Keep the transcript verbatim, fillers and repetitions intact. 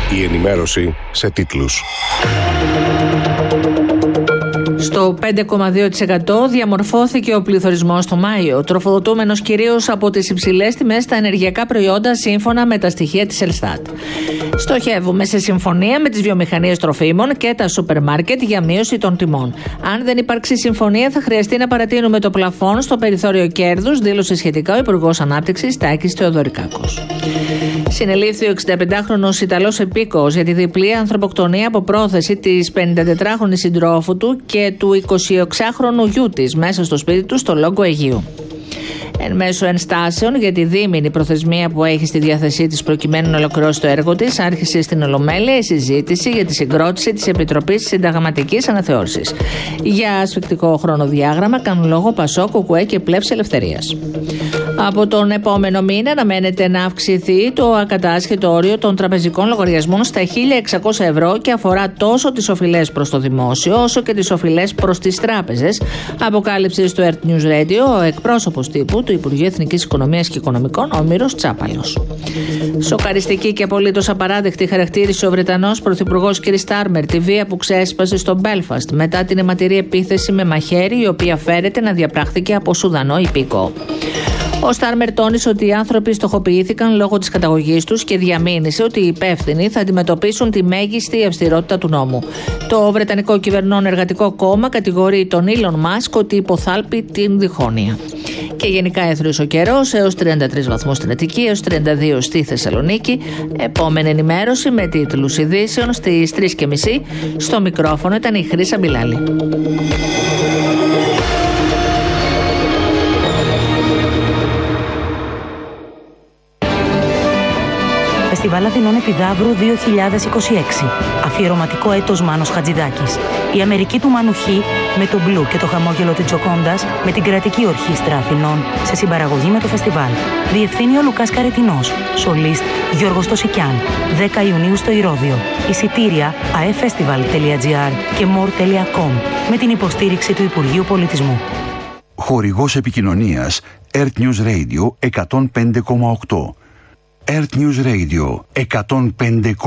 Η ενημέρωση σε τίτλους. Στο πέντε κόμμα δύο τοις εκατό διαμορφώθηκε ο πληθωρισμός το Μάιο, τροφοδοτούμενος κυρίως από τις υψηλές τιμές στα ενεργειακά προϊόντα σύμφωνα με τα στοιχεία της Ελστάτ. Στοχεύουμε σε συμφωνία με τις βιομηχανίες τροφίμων και τα σούπερ μάρκετ για μείωση των τιμών. Αν δεν υπάρξει συμφωνία, θα χρειαστεί να παρατείνουμε το πλαφόν στο περιθώριο κέρδους, δήλωσε σχετικά ο Υπουργός Ανάπτυξης Τάκης Θεοδωρικάκος. Συνελήφθη ο εξηνταπεντάχρονος Ιταλός επίκοος για τη διπλή ανθρωποκτονία από πρόθεση της πενηντατετράχρονης συντρόφου του και του εικοσιεξάχρονου γιού της μέσα στο σπίτι του στο Λόγκο Αιγείου. Εν μέσω ενστάσεων για τη δίμηνη προθεσμία που έχει στη διάθεσή της προκειμένου να ολοκληρώσει το έργο της, άρχισε στην Ολομέλεια η συζήτηση για τη συγκρότηση της Επιτροπής Συνταγματικής Αναθεώρησης. Για ασφικτικό χρονοδιάγραμμα κάνουν λόγο Πασόκ, Κουκουέ και Πλεύση Ελευθερίας. Από τον επόμενο μήνα αναμένεται να αυξηθεί το ακατάσχετο όριο των τραπεζικών λογαριασμών στα χίλια εξακόσια ευρώ και αφορά τόσο τις οφειλές προς το δημόσιο όσο και τις οφειλές προς τις τράπεζες, αποκάλυψε στο Earth News Radio ο εκπρόσωπος τύπου του Υπουργείου Εθνικής Οικονομίας και Οικονομικών, ο Μύρος Τσάπαλος. Σοκαριστική και απολύτως απαράδεκτη χαρακτήρισε ο Βρετανός Πρωθυπουργός κ. Στάρμερ τη βία που ξέσπασε στο Μπέλφαστ μετά την αιματηρή επίθεση με μαχαίρι, η οποία φέρεται να διαπράχθηκε από Σουδανό υπήκοο. Ο Στάρμερ τόνισε ότι οι άνθρωποι στοχοποιήθηκαν λόγω της καταγωγής τους και διαμήνυσε ότι οι υπεύθυνοι θα αντιμετωπίσουν τη μέγιστη αυστηρότητα του νόμου. Το Βρετανικό Κυβερνών Εργατικό Κόμμα κατηγορεί τον Ήλον Μάσκ ότι υποθάλπει την διχόνοια. Και γενικά έθριος ο καιρός, έως τριάντα τρεις βαθμούς στην Αττική, έως τριάντα δύο στη Θεσσαλονίκη. Επόμενη ενημέρωση με τίτλους ειδήσεων στις τρεις και μισή. Στο μικρόφωνο ήταν η Χρύσα Μπιλάλη. Φεστιβάλ Αθηνών Επιδαύρου δύο χιλιάδες είκοσι έξι. Αφιερωματικό έτος Μάνος Χατζηδάκης. Η Αμερική του Μάνου Χ με τον Μπλου και το χαμόγελο της Τζοκόντας με την Κρατική Ορχήστρα Αθηνών σε συμπαραγωγή με το φεστιβάλ. Διευθύνει ο Λουκάς Καρετινός. Σολίστ Γιώργος Τοσικιάν. δέκα Ιουνίου στο Ηρώδειο. Εισιτήρια αεφεστιβάλ τελεία τζι άρ και μορ τελεία κομ με την υποστήριξη του Υπουργείου Πολιτισμού. Χορηγός επικοινωνίας Earth News Radio εκατόν πέντε κόμμα οκτώ. Earth News Radio εκατόν πέντε κόμμα οκτώ.